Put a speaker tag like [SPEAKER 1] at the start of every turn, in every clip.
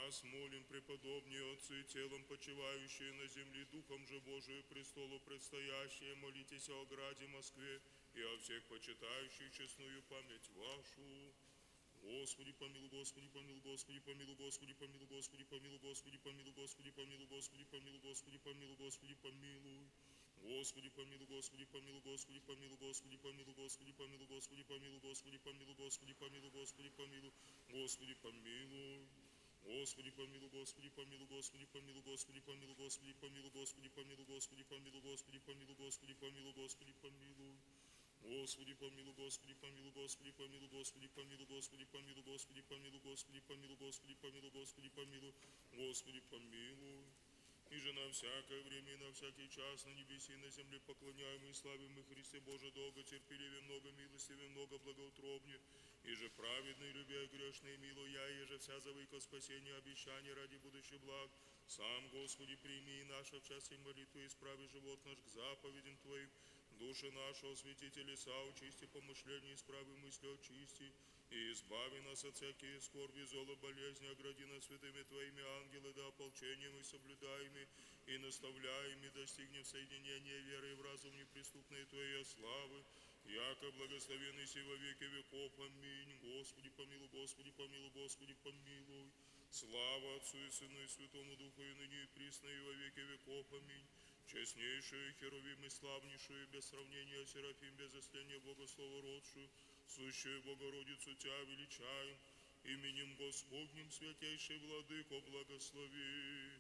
[SPEAKER 1] Вас молим, преподобные отцы, телом почивающие на земле, духом же Божию престолу предстоящие, молитесь о граде Москве и о всех почитающих честную память вашу. Господи, помилуй, Господи, помилуй, Господи, помилуй, Господи, помилуй, Господи, помилуй, Господи, помилуй, Господи, помилуй, Господи, помилуй, Господи, помилуй, Господи, помилуй. Господи, помилуй, Господи, помилуй, Господи, помилуй, Господи, помилуй, Господи, помилуй, Господи, помилуй, Господи, помилуй, Господи, помилуй, Господи, помилуй, Господи, помилуй. Господи, помилуй, Господи, помилуй, Господи, помилуй, Господи, помилуй, Господи, помилуй, Господи, помилуй, Господи, помилуй, Господи, помилуй, Господи, помилуй, Господи, помилуй. Господи, помилуй, Господи, помилуй, Господи, помилуй, Господи, помилуй, Господи, помилуй, Господи, помилуй, Господи, помилуй, Господи, помилуй, Господи, помилуй, Господи, помилуй. И же на всякое время и на всякий час на небесе и на земле поклоняем и славим и Христе Боже, долго терпеливее, много милостивее, много благоутробнее, и же праведный, любя грешный, милуя, и же вся завыко спасение, обещание ради будущих благ. Сам, Господи, прими и наше в час и молитву, исправи живот наш к заповедям Твоим, души нашего святителя очисти, помышления исправи мысли очисти, и избави нас от всякие скорби, зло, болезни, огради нас святыми Твоими ангелы, да ополчением и соблюдаеми, и наставляеми, достигнем соединения веры и в разум неприступной Твоей славы, яко благословенный си во веки веков. Аминь. Господи, помилуй, Господи, помилуй, Господи, помилуй. Слава Отцу и Сыну и Святому Духу, и ныне и присно, и во веки веков. Аминь. Честнейшую Херувим и славнейшую, без сравнения Серафим, без истления Богослова родшую, сущую Богородицу Тя величаем, именем Господним святейший Владыко благослови.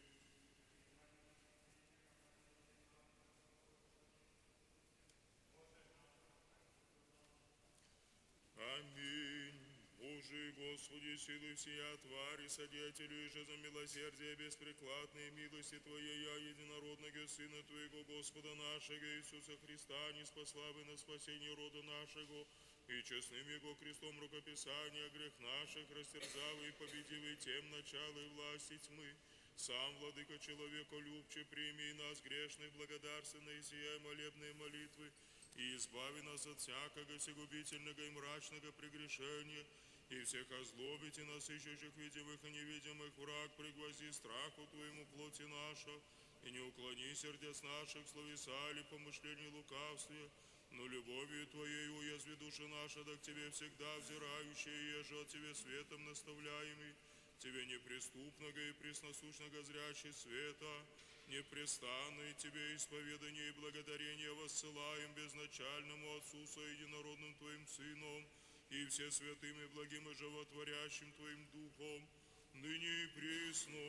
[SPEAKER 1] Аминь. Боже, Господи, силы всея твари, содеятелю и же за милосердие беспрекладные милости Твоей, я единородного Сына Твоего, Господа нашего Иисуса Христа, не спасла бы на спасение рода нашего, и честным Его крестом рукописания грех наших растерзал и победил, и тем начало и власти тьмы. Сам, Владыка человеколюбче, прими нас грешных благодарственные сия молебные молитвы, и избави нас от всякого всегубительного и мрачного прегрешения, и всех озлобите нас, ищущих видимых и невидимых, враг, пригвозди страху Твоему плоти наша, и не уклони сердец наших словеса или помышлений лукавствия, но любовью Твоей уязви души наша, да к Тебе всегда взирающие, еже от Тебе светом наставляемый, Тебе неприступного и пресносущного зрячий света, непрестанное Тебе исповедание и благодарение воссылаем безначальному Отцу со единородным Твоим Сыном и все святым и благим и животворящим Твоим Духом, ныне и присно,